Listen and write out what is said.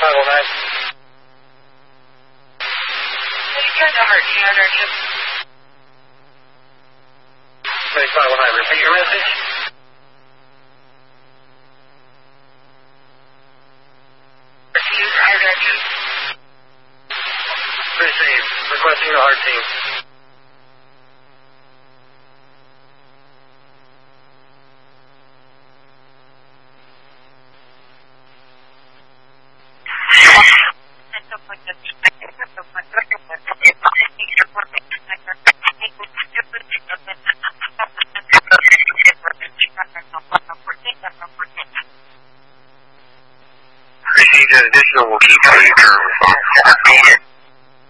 509. You got the heart monitor, just 509, repeat your message. Received. Requesting the heart team. Received an additional, will keep your term.